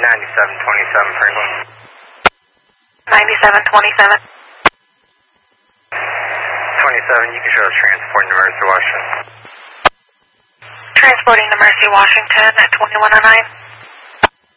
9727 Franklin. 9727. 27, you can show us transporting to Mercy, Washington. Transporting to Mercy, Washington at 2109.